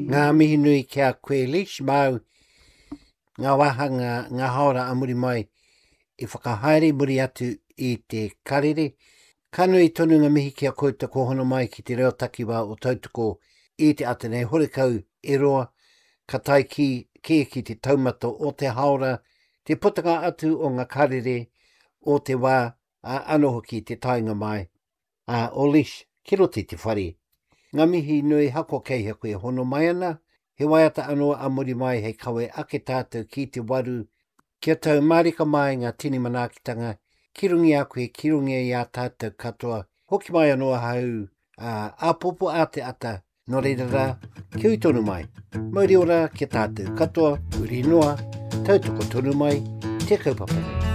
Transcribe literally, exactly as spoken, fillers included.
Ngā mihi nui kia koe Lish mau ngā wahanga, ngā haora a muri mai i whakahaere muri atu i te karere. Kanui tonu ngā mihi kia koe te kohono mai ki te reo takiwa o tautoko i te atenei horekau e roa, ka tai ki, ki ki te taumato o te haora, te putanga atu o ngā karere o te wā a anoho ki te tainga mai. A o Lish, ki roti te whare. Ngā mihi nui hako kei he koe hono mai ana, he waiata anō a muri mai hei kawe ake tātou ki te waru, kia tau marika mai ngā tini manaakitanga, ki rungi a koe, ki rungi i a tātou katoa, hoki mai anō hau, a, a popo a te ata, no reira rā, ki ui tonu mai. Mauri ora ki tātou katoa, uri noa, tautoko tonu mai, te kaupapa.